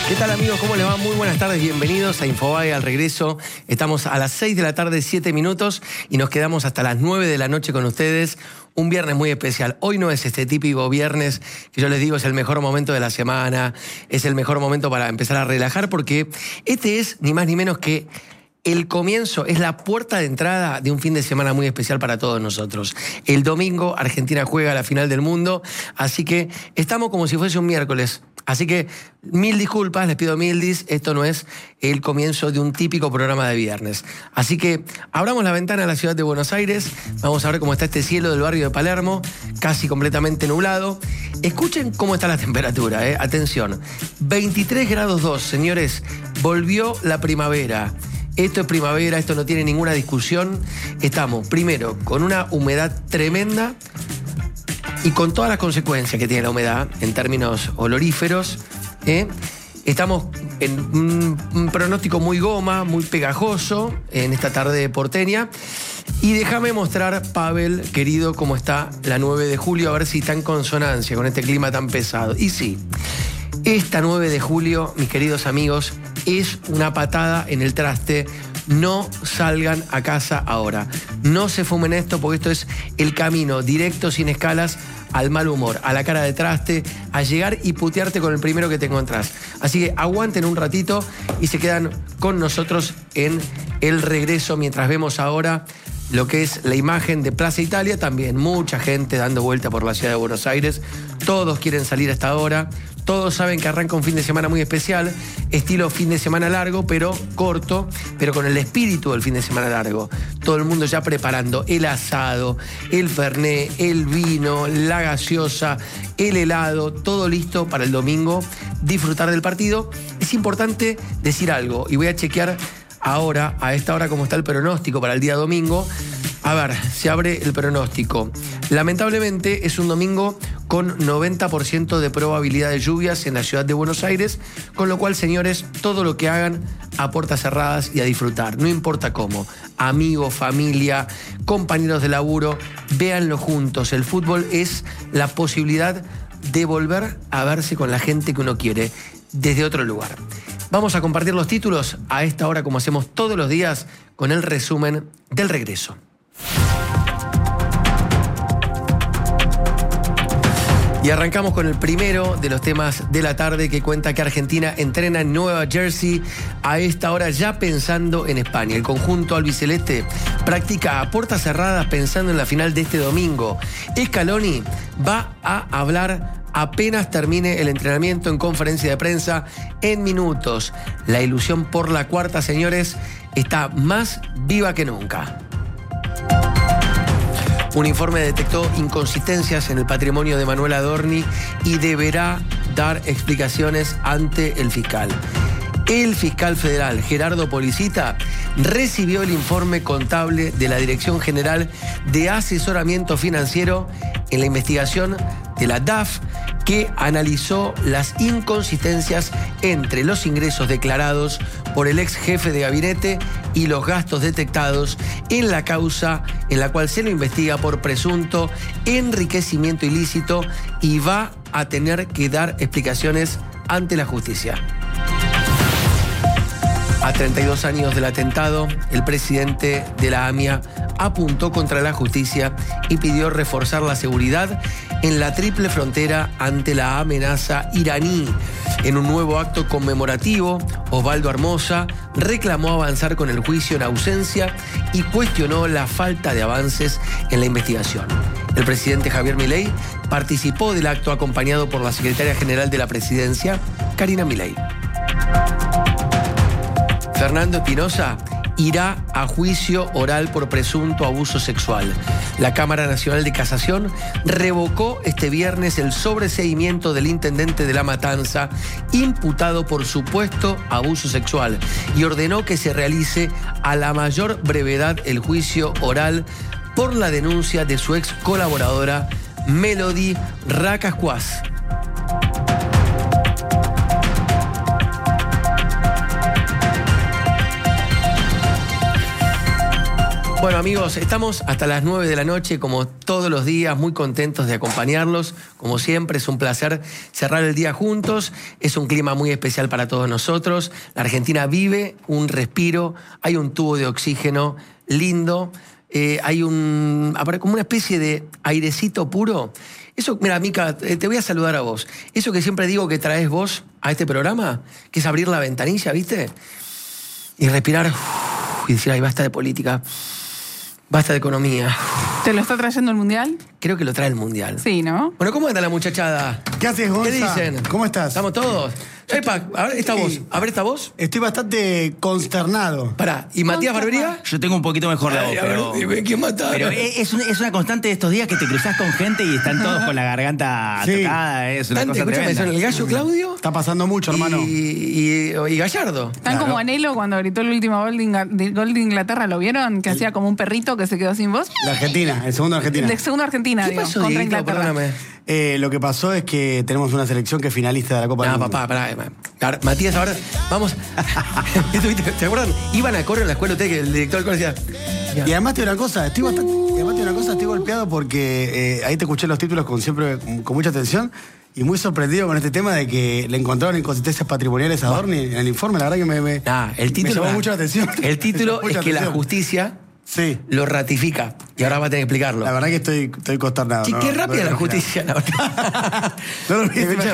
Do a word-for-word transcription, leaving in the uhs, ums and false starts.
¿Qué tal, amigos? ¿Cómo les va? Muy buenas tardes, bienvenidos a Infobae al regreso. Estamos a las seis de la tarde, siete minutos, y nos quedamos hasta las nueve de la noche con ustedes. Un viernes muy especial. Hoy no es este típico viernes que yo les digo es el mejor momento de la semana, es el mejor momento para empezar a relajar, porque este es ni más ni menos que el comienzo, es la puerta de entrada de un fin de semana muy especial para todos nosotros. El domingo Argentina juega la final del mundo, así que estamos como si fuese un miércoles. Así que mil disculpas, les pido mil dis, esto no es el comienzo de un típico programa de viernes. Así que abramos la ventana a la ciudad de Buenos Aires, vamos a ver cómo está este cielo del barrio de Palermo, casi completamente nublado. Escuchen cómo está la temperatura, eh. Atención, veintitrés grados dos, señores, volvió la primavera. Esto es primavera, esto no tiene ninguna discusión. Estamos, primero, con una humedad tremenda y con todas las consecuencias que tiene la humedad en términos oloríferos. ¿eh? Estamos en un, un pronóstico muy goma, muy pegajoso en esta tarde porteña. Y déjame mostrar, Pavel, querido, cómo está la nueve de julio, a ver si está en consonancia con este clima tan pesado. Y sí, esta nueve de julio, mis queridos amigos, es una patada en el traste. No salgan a casa ahora. No se fumen esto, porque esto es el camino directo, sin escalas, al mal humor, a la cara de traste, a llegar y putearte con el primero que te encontrás. Así que aguanten un ratito y se quedan con nosotros en el regreso, mientras vemos ahora lo que es la imagen de Plaza Italia. También mucha gente dando vuelta por la ciudad de Buenos Aires. Todos quieren salir a esta hora. Todos saben que arranca un fin de semana muy especial, estilo fin de semana largo, pero corto, pero con el espíritu del fin de semana largo. Todo el mundo ya preparando el asado, el fernet, el vino, la gaseosa, el helado, todo listo para el domingo, disfrutar del partido. Es importante decir algo, y voy a chequear ahora, a esta hora, cómo está el pronóstico para el día domingo. A ver, se abre el pronóstico. Lamentablemente es un domingo con noventa por ciento de probabilidad de lluvias en la ciudad de Buenos Aires, con lo cual, señores, todo lo que hagan a puertas cerradas y a disfrutar, no importa cómo. Amigos, familia, compañeros de laburo, véanlo juntos. El fútbol es la posibilidad de volver a verse con la gente que uno quiere desde otro lugar. Vamos a compartir los títulos a esta hora, como hacemos todos los días, con el resumen del regreso. Y arrancamos con el primero de los temas de la tarde, que cuenta que Argentina entrena en Nueva Jersey a esta hora, ya pensando en España. El conjunto albiceleste practica a puertas cerradas pensando en la final de este domingo. Scaloni va a hablar apenas termine el entrenamiento en conferencia de prensa en minutos. La ilusión por la cuarta, señores, está más viva que nunca. Un informe detectó inconsistencias en el patrimonio de Manuel Adorni y deberá dar explicaciones ante el fiscal. El fiscal federal Gerardo Policita recibió el informe contable de la Dirección General de Asesoramiento Financiero en la investigación de la D A F, que analizó las inconsistencias entre los ingresos declarados por el ex jefe de gabinete y los gastos detectados en la causa en la cual se lo investiga por presunto enriquecimiento ilícito, y va a tener que dar explicaciones ante la justicia. A treinta y dos años del atentado, el presidente de la AMIA apuntó contra la justicia y pidió reforzar la seguridad en la triple frontera ante la amenaza iraní. En un nuevo acto conmemorativo, Osvaldo Hermosa reclamó avanzar con el juicio en ausencia y cuestionó la falta de avances en la investigación. El presidente Javier Milei participó del acto acompañado por la secretaria general de la presidencia, Karina Milei. Fernando Espinosa irá a juicio oral por presunto abuso sexual. La Cámara Nacional de Casación revocó este viernes el sobreseimiento del intendente de La Matanza, imputado por supuesto abuso sexual, y ordenó que se realice a la mayor brevedad el juicio oral por la denuncia de su ex colaboradora, Melody Racascuaz. Bueno, amigos, estamos hasta las nueve de la noche, como todos los días, muy contentos de acompañarlos. Como siempre, es un placer cerrar el día juntos. Es un clima muy especial para todos nosotros. La Argentina vive un respiro, hay un tubo de oxígeno lindo, eh, hay un, como una especie de airecito puro. Eso, mira, Mica, eh, te voy a saludar a vos. Eso que siempre digo que traes vos a este programa, que es abrir la ventanilla, ¿viste? Y respirar uf, y decir, ay, basta de política. Basta de economía. ¿Te lo está trayendo el Mundial? Creo que lo trae el Mundial. Sí, ¿no? Bueno, ¿cómo anda la muchachada? ¿Qué haces, Gonza? ¿Qué dicen? ¿Cómo estás? ¿Estamos todos? Epa, a ver esta voz. A ver esta voz. Estoy bastante consternado. Pará, ¿y Matías Barbería? Yo tengo un poquito mejor la voz, Ay, a pero... ver, dime, ¿quién mata? Pero es, un- es una constante de estos días que te cruzás con gente y están todos con la garganta Sí. tocada. Es una Dante, cosa escúchame, tremenda. son el gallo Claudio Está pasando mucho, hermano. y, y, y Gallardo. Están Claro. como Anhelo cuando gritó el último gol de, Inga- de- gol de Inglaterra, ¿lo vieron? Que hacía como un perrito que se quedó sin voz. La Argentina, el segundo de Argentina. De segundo Argentina, ¿Qué digo, pasó, contra Dieguito? Inglaterra. Perdóname. Eh, lo que pasó es que tenemos una selección que es finalista de la Copa No, del Mundo. papá, pará. pará. Matías, ahora vamos. ¿Esto, viste? ¿Te acuerdan? Iban a correr en la escuela ustedes que el director del coro decía. Y además te digo una cosa, estoy bastante, y además te digo una cosa, estoy golpeado porque eh, ahí te escuché los títulos con siempre con mucha atención y muy sorprendido con este tema de que le encontraron inconsistencias patrimoniales a Dorni en el informe. La verdad que me, me, Nah, el título. me llamó mucho la atención. El título Me es llamó que mucha la atención. justicia Sí. lo ratifica. Y ahora va a tener que explicarlo. La verdad que estoy, estoy consternado. Che, no, qué no rápida lo la imaginaba. justicia, la verdad. No lo hubiese Escuchame,